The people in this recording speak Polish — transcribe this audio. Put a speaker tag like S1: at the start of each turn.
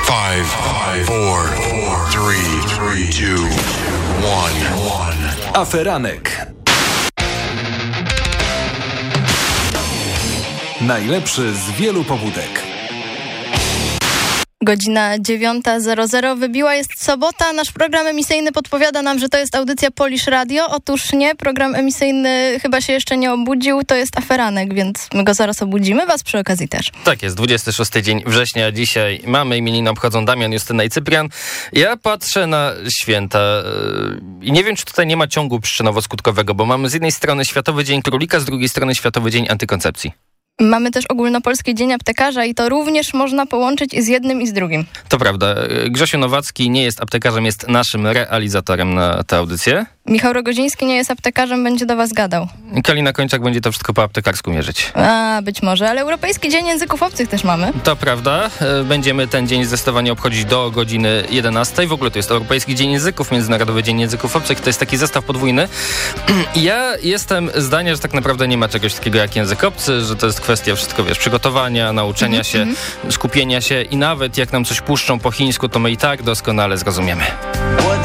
S1: 5, 4, 3, 2, 1.
S2: Aferanek. Najlepszy z wielu pobudek.
S3: Godzina 9:00 wybiła, jest sobota. Nasz program emisyjny podpowiada nam, że to jest audycja Polish Radio. Otóż nie, program emisyjny chyba się jeszcze nie obudził. To jest Aferanek, więc my go zaraz obudzimy. Was przy okazji też.
S4: Tak jest, 26 dzień września. Dzisiaj mamy imieniny, obchodzą Damian, Justyna i Cyprian. Ja patrzę na święta i nie wiem, czy tutaj nie ma ciągu przyczynowo-skutkowego, bo mamy z jednej strony Światowy Dzień Królika, z drugiej strony Światowy Dzień Antykoncepcji.
S3: Mamy też Ogólnopolski Dzień Aptekarza i to również można połączyć i z jednym i z drugim.
S4: To prawda. Grzesiu Nowacki nie jest aptekarzem, jest naszym realizatorem na tę audycję.
S3: Michał Rogoziński nie jest aptekarzem, będzie do was gadał.
S4: Kalina Kończak będzie to wszystko po aptekarsku mierzyć.
S3: Być może, ale Europejski Dzień Języków Obcych też mamy.
S4: To prawda. Będziemy ten dzień zdecydowanie obchodzić do godziny 11. W ogóle to jest Europejski Dzień Języków, Międzynarodowy Dzień Języków Obcych. To jest taki zestaw podwójny. Ja jestem zdania, że tak naprawdę nie ma czegoś takiego jak język obcy, że to jest kwestia wszystko, przygotowania, nauczenia się, skupienia się i nawet jak nam coś puszczą po chińsku, to my i tak doskonale zrozumiemy.